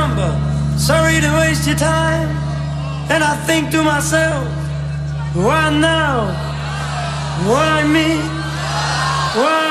number. Sorry to waste your time. And I think to myself, why now? Why me? Why